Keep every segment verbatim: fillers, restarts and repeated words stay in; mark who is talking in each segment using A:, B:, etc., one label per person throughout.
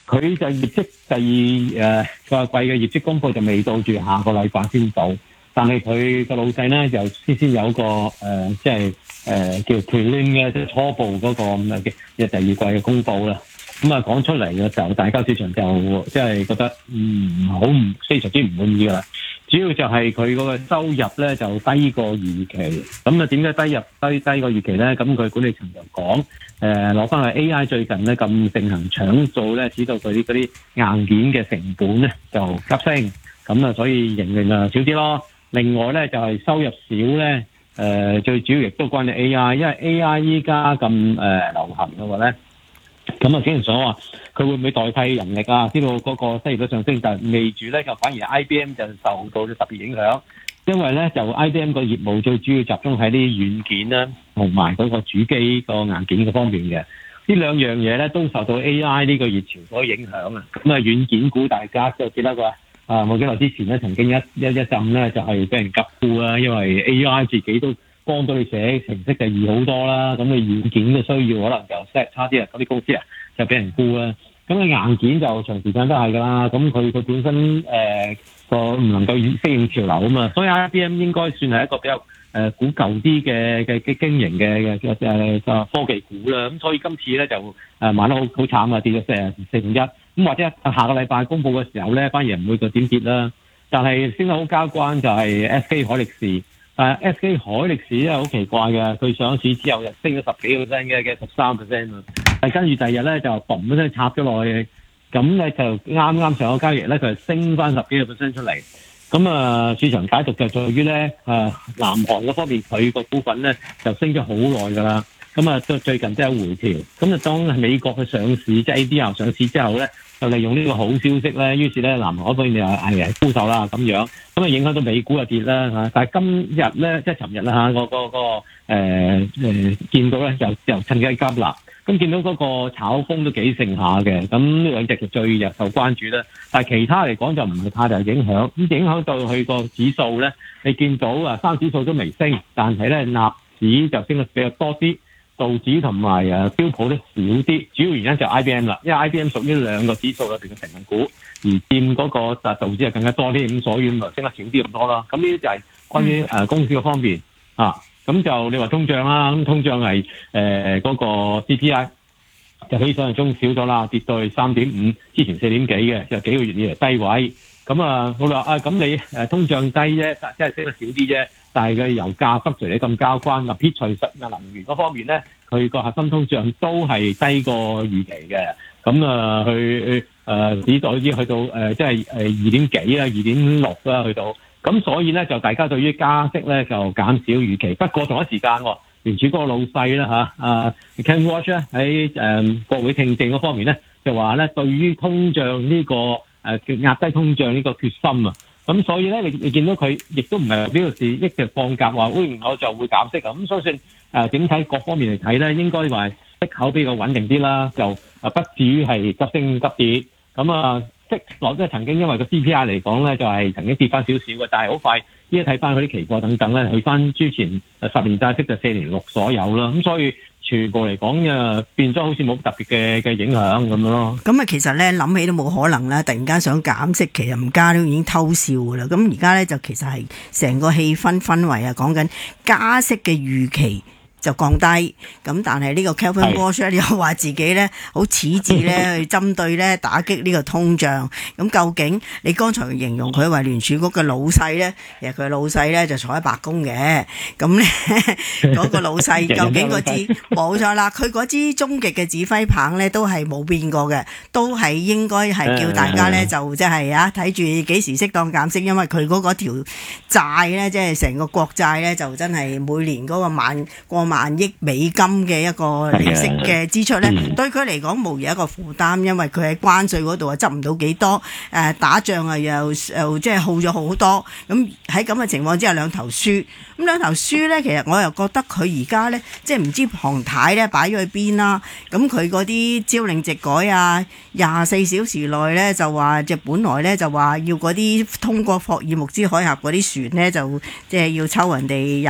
A: 佢就業績第二誒個季嘅業績公佈就未到住，下個禮拜先到。但係佢個老細咧就先先有個誒、呃，即係誒、呃、叫 prelim 嘅即係初步嗰、那個咁嘅嘅第二季嘅公佈啦。咁啊講出嚟嘅時候，大家市場就即係覺得嗯好唔非常之唔滿意㗎啦。主要就係佢嗰個收入咧就低過預期。咁啊點解低入低低過預期咧？咁佢管理層就講誒攞翻去 A I 最近咧咁盛行搶做咧，使到佢啲嗰啲硬件嘅成本咧就急升。咁啊所以盈利啊少啲咯。另外咧就係、是、收入少咧，誒、呃、最主要亦都關你 A I， 因為 A I 依家咁誒流行嘅話咧，咁啊竟然想話佢會唔會代替人力啊？知道嗰個失業率上升，但係未住咧，就反而 I B M 就受到特別影響，因為咧就 I B M 個業務最主要集中喺啲軟件啦，同埋嗰個主機個硬件嘅方面嘅，呢兩樣嘢咧都受到 A I 呢個熱潮所影響啊。咁啊軟件股大家就記得個。啊！冇幾耐之前咧，曾經一一一陣咧就係俾人急沽啦，因為 A I 自己都幫到你寫程式就易好多啦。咁你軟件嘅需要可能就 set 差啲啊，嗰啲公司啊就俾人沽啦。咁你硬件就長時間都係㗎啦。咁佢佢本身誒個唔能夠適應潮流啊嘛，所以 I B M 應該算係一個比較誒古舊啲嘅嘅嘅經營嘅嘅誒誒科技股啦。咁所以今次咧就誒買得好好慘啊，跌咗成四分一。咁或者下個禮拜公佈嘅時候咧，反而唔會個點跌啦。但係升得好交關就係 S K 海力士，但係 S K 海力士咧好奇怪嘅，佢上市之後就升咗十幾個 percent 嘅嘅十三 percent 啊，但係跟住第二日咧就嘣一聲插咗落去，咁咧就啱啱上個交易咧佢係升翻十幾個 percent 出嚟。咁啊市場解讀就在於咧啊南韓嗰方面佢個股份咧就升咗好耐㗎啦。咁啊最最近都有回調。咁啊當美國嘅上市即係 A D R 上市之後咧，就利用呢個好消息咧，於是咧南韓嗰方面就係沽售啦咁樣，咁啊影響到美股啊跌啦嚇。但係今日咧即係尋日啦嚇，個個個誒誒見到咧又又趁機急啦。咁見到嗰個炒風都幾盛下嘅，咁呢兩隻就最日受關注啦。但係其他嚟講就唔係太大影響，咁影響到佢個指數咧，你見到啊三指數都微升，但係咧納指就升得比較多啲。道指同埋誒標普都少啲，主要原因就係 I B M 啦，因為 I B M 屬於兩個指數裏邊嘅成分股，而佔嗰個誒道指係更加多啲，咁所以咪升得少啲咁多啦。咁呢啲就係關於誒公司嘅方面啊。咁就你話通脹啦，咁通脹係誒嗰個 C P I 就比想象中少咗啦，跌到去三點五，之前四點幾嘅，就幾個月以嚟低位。咁啊，好啦，啊咁你誒通脹低啫，即係升得少啲啫。但係嘅油價不隨你咁交關，撇除實能源嗰方面咧，佢個核心通脹都係低過預期嘅。咁啊，去誒指數已經去到誒，即係誒二點幾啦，二點六啦，去到。咁所以咧，就大家對於加息咧就減少預期。不過同一時間，聯儲局個老細啦嚇，啊 Ken Watch 咧喺誒國會聽證嗰方面咧，就話咧對於通脹呢個誒叫壓低通脹呢個決心啊。咁所以咧，你你見到佢亦都唔係呢個事一直放鴿話，喂我就會減息啊！咁相信誒整體各方面嚟睇咧，應該話息口比較穩定啲啦，就啊不至於係急升急跌。咁啊息落即係曾經因為個 C P I 嚟講咧，就係曾經跌翻少少嘅，但係好快依家睇翻佢啲期貨等等咧，去翻之前十年債息就四年六左右啦。咁所以全部嚟講誒變咗好似冇特別嘅嘅影響咁樣咯。
B: 咁啊，其實咧諗起都冇可能啦，突然間想減息，其實唔加都已經偷笑噶啦。咁而家咧就其實係成個氣氛氛圍啊，講緊加息嘅預期就降低，咁但係呢個 Kevin Walsh 又話自己咧好矢志咧去針對咧打擊呢個通脹。咁究竟你剛才形容佢為聯儲局嘅老細咧，其實佢老細咧就坐喺白宮嘅，咁咧嗰個老細究竟嗰支冇錯啦，佢嗰支終極嘅指揮棒咧都係冇變過嘅，都係應該係叫大家咧就即係啊睇住幾時適當減息，因為佢嗰個條債咧即係成個國債咧就真係每年嗰個萬過萬萬億美金嘅一個利息嘅支出咧，對佢嚟講無疑一個負擔，因為佢喺關稅嗰度啊執唔到幾多，誒打仗啊又又即係耗咗好多，咁喺咁嘅情況之下兩頭輸，咁兩頭輸咧，其實我又覺得佢而家咧即係唔知龐太咧擺咗去邊啦，咁佢嗰啲朝令夕改啊，廿四小時內咧就話即係本來咧就話要嗰啲通過霍爾木茲海峽嗰啲船咧就即係要抽人哋廿個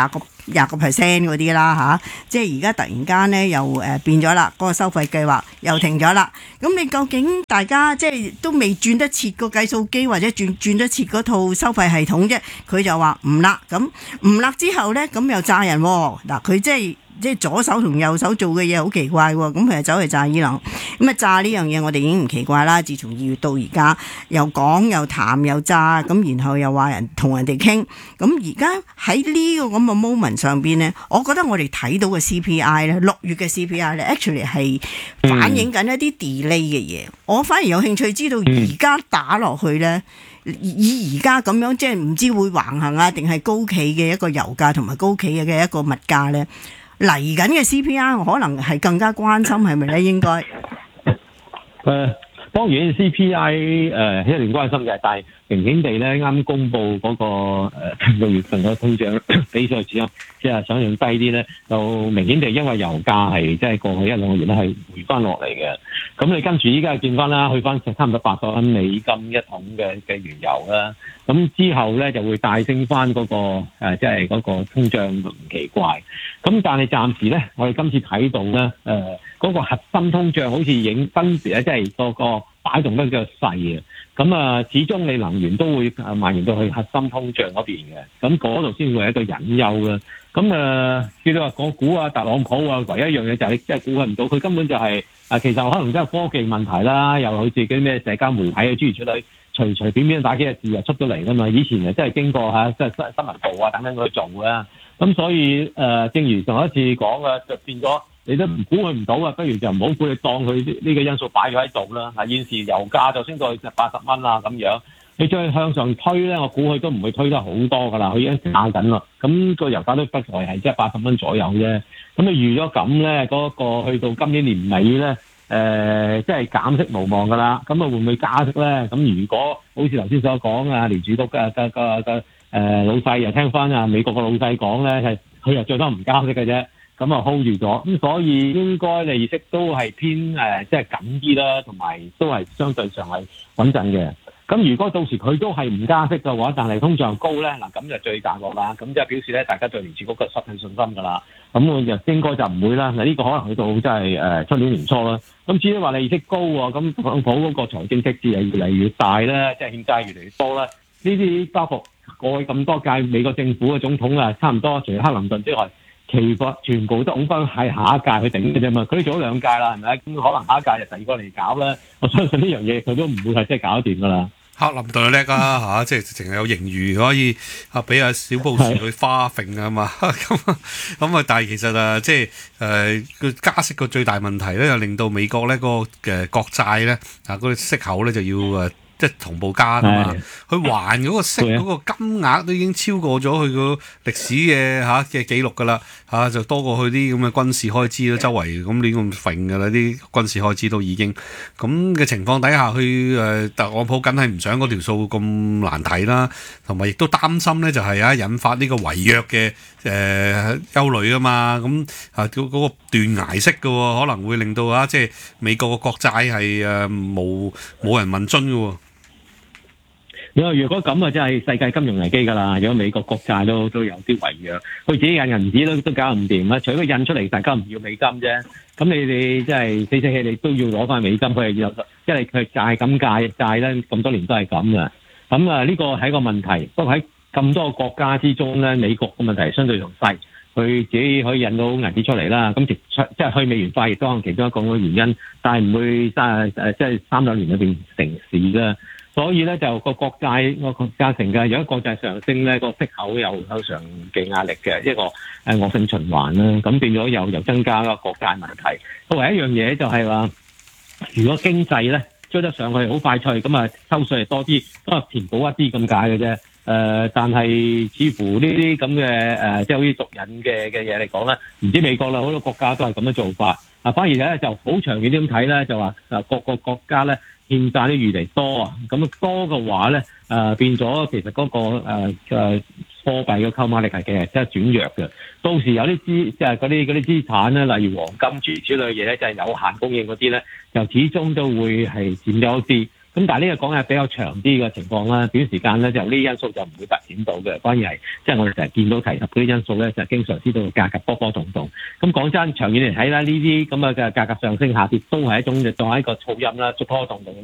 B: 廿個 percent 嗰啲啦嚇，即係而家突然間咧又誒、呃、變咗啦，嗰、嗰個收費計劃又停咗啦。咁你究竟大家即係都未轉得切個計數機，或者轉轉得切嗰套收費系統啫？佢就話唔辣，咁唔辣之後咧，咁又炸人喎。嗱，佢即係。即係左手同右手做嘅嘢好奇怪喎，咁佢就走去炸伊朗，咁啊炸呢樣嘢我哋已經唔奇怪啦。自從二月到而家，又講又談又炸，咁然後又話人同人哋傾，咁而家喺呢個咁嘅 moment 上邊呢，我覺得我哋睇到嘅 C P I 咧，六月嘅 C P I 咧 actually 係反映緊一啲 delay 嘅嘢。我反而有興趣知道而家打落去呢，以而家咁樣即係唔知會橫行啊，定係高企嘅一個油價同埋高企嘅一個物價呢。嚟緊嘅 C P I 我可能係更加關心，係咪咧？應該誒、
A: 呃，當然 C P I 誒、呃、一定關心嘅，但係明顯地咧，啱公布嗰、那個誒六、呃、月份嘅通脹比上次即係想象低啲咧，就明顯地因為油價係即係過去一兩個月咧係回翻落嚟嘅。咁你跟住依家見翻啦，去翻差唔多八十蚊美金一桶嘅嘅原油啦。咁之後咧就會帶升翻嗰、那個即係嗰個通脹唔奇怪。咁但係暫時咧，我哋今次睇到咧，誒、呃、嗰、那個核心通脹好似影分別咧，即係嗰個擺動得比較細嘅。咁啊，始終你能源都會蔓延到去核心通脹嗰邊嘅。咁嗰度先會係一個隱憂啦。咁啊，叫你話我估啊，特朗普啊，唯一一樣嘢就係你真係估佢唔到，佢根本就係、是、啊，其實可能真係科技問題啦，又好似啲咩社交媒體啊諸如此類。隨隨便便打幾個字就出咗嚟㗎嘛，以前誒真係經過嚇，即係新新聞部啊等等去做嘅。咁所以誒、呃，正如上一次講嘅，就變咗你都唔估佢唔到啊，不如就唔好估你當佢呢個因素擺咗喺度啦。嗱，現時油價就升到去八十蚊啦咁樣，你再向上推咧，我估佢都唔會推得好多㗎啦，佢已經打緊啦。咁個油價都不外係即係八十蚊左右啫。咁你預咗咁咧，嗰、嗰個去到今年年尾咧。誒、呃，即係減息無望㗎啦，咁啊會唔會加息咧？咁如果好似頭先所講啊，聯儲局嘅嘅嘅嘅誒老細又聽翻啊美國嘅老細講咧，係佢又最多唔加息嘅啫，咁啊 hold 住咗，咁所以應該利息都係偏誒即係緊啲啦，同埋都係相對上係穩陣嘅。咁如果到時佢都係唔加息嘅話，但係通脹高咧，嗱咁就最大鑊啦。咁即係表示咧，大家對聯儲局嘅失去信心㗎啦。咁我就應該就唔會啦。嗱，呢個可能去到即係誒出年年初啦。咁至於話利息高喎，咁特朗普嗰個財政赤字係越嚟越大咧，即係欠債越嚟越多啦。呢啲包括過去咁多屆美國政府嘅總統啊，差唔多除咗克林頓之外，其實全部都拱翻喺下一屆去頂嘅啫嘛。佢做咗兩屆啦，係咪？咁可能下一屆就第二個嚟搞啦。我相信呢樣嘢佢都唔會係即係搞得掂㗎啦。
C: 克林頓叻啊嚇，即係淨係有盈餘可以啊，俾阿小布什去花揈啊嘛，咁咁啊，但係其實啊，即係誒個加息個最大問題咧，就令到美國咧個嘅國債咧啊嗰個息口咧就要誒。即係同步加㗎嘛，佢還嗰個息嗰個金額都已經超過咗佢個歷史嘅嚇嘅記錄㗎啦嚇，就多過佢啲咁嘅軍事開支啦，周圍咁亂咁揈㗎啦，啲軍事開支都已經咁嘅情況底下，佢誒特朗普梗係唔想嗰條數咁難睇啦，同埋亦都擔心咧就係啊引發呢個違約嘅誒憂慮啊嘛，咁啊嗰嗰個斷崖式嘅喎，可能會令到啊即係美國嘅國債係誒冇冇人問津嘅喎。
A: 你話如果咁啊，真係世界金融危機㗎啦！如果美國國債都都有啲違約，佢自己印銀紙都都搞唔掂啊！除咗印出嚟，大家唔要美金啫。咁你哋即係死死氣，你都要攞翻美金，佢係要，因為佢債咁債債咧，咁多年都係咁嘅。咁啊，呢個係一個問題。不過喺咁多個國家之中咧，美國嘅問題相對仲細，佢自己可以印到銀紙出嚟啦。咁即係去美元化，亦都可能其中一個嘅原因，但係唔會誒誒，即係三兩年裏邊成事㗎。所以咧就個國債個國家成嘅，如果國債上升咧，個息口又有上嘅壓力嘅一個誒惡性循環啦。咁變咗又又增加個國債問題。唯一一樣嘢就係話，如果經濟咧追得上去好快脆，咁啊收稅係多啲，都係填補一啲咁解嘅啫。誒、呃，但係似乎呢啲咁嘅誒，即係好似毒癮嘅嘅嘢嚟講咧，唔知美國啦，好多國家都係咁樣做法。啊，反而咧就好長遠啲咁睇咧，就話誒各個國家咧。欠債啲預嚟多啊，咁多嘅話咧，誒、呃、變咗其實嗰、那個誒誒貨幣嘅購買力係嘅，即係轉弱嘅。到時有啲資即係嗰啲嗰啲資產咧，例如黃金諸如此類嘢咧，就係、是、有限供應嗰啲咧，就始終都會係佔咗一啲。 咁但係呢個講係比較長啲嘅情況啦，短時間咧就呢啲因素就唔會突顯到嘅，反而係即係我哋成日見到提及嗰啲因素咧，就經常知道價格波波動動。咁講真，長遠嚟睇啦，呢啲咁嘅嘅價格上升下跌都係一種就當係一個噪音啦，捉波動動。